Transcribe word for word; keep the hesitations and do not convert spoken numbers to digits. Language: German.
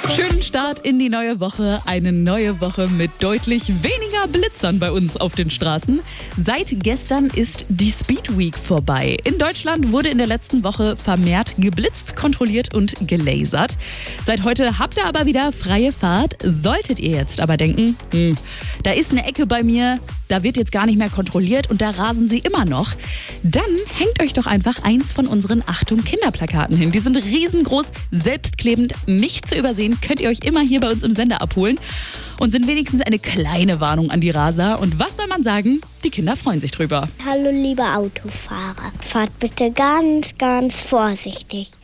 Schönen Start in die neue Woche. Eine neue Woche mit deutlich weniger Blitzern bei uns auf den Straßen. Seit gestern ist die Speed Week vorbei. In Deutschland wurde in der letzten Woche vermehrt geblitzt, kontrolliert und gelasert. Seit heute habt ihr aber wieder freie Fahrt. Solltet ihr jetzt aber denken, hm, da ist eine Ecke bei mir, da wird jetzt gar nicht mehr kontrolliert und da rasen sie immer noch, dann hängt euch doch einfach eins von unseren Achtung-Kinderplakaten hin. Die sind riesengroß, selbstklebend, nicht zu übersehen, könnt ihr euch immer hier bei uns im Sender abholen und sind wenigstens eine kleine Warnung an die Raser. Und was soll man sagen? Die Kinder freuen sich drüber. Hallo liebe Autofahrer, fahrt bitte ganz, ganz vorsichtig.